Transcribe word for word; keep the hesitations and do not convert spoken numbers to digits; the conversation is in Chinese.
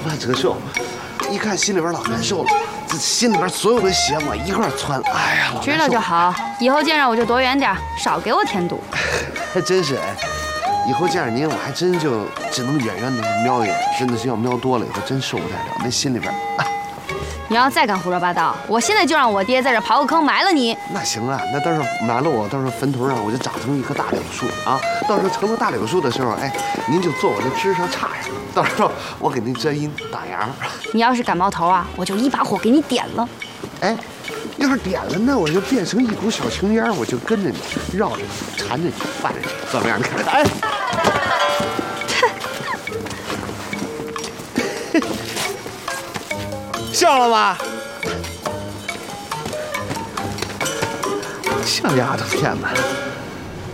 了遮羞，一看心里边老难受了，这心里边所有的邪魔一块窜，哎呀， 知道就好，以后见着我就躲远点，少给我添堵。 还真是哎，以后见着您我还真就只能远远的瞄一眼，真的是要瞄多了以后真受不太了，那心里边。啊你要再敢胡说八道，我现在就让我爹在这刨个坑埋了你。 那行啊，那到时候埋了我，到时候坟头上我就长成一棵大柳树啊。到时候成了大柳树的时候，哎，您就坐我的枝上插上，到时候我给您遮阴打阳。 你要是赶冒头啊，我就一把火给你点了。 哎，要是点了呢，我就变成一股小青烟，我就跟着你，绕着你，缠着你，绊着你，怎么样？你看看，哎。笑了吧？小丫头片子。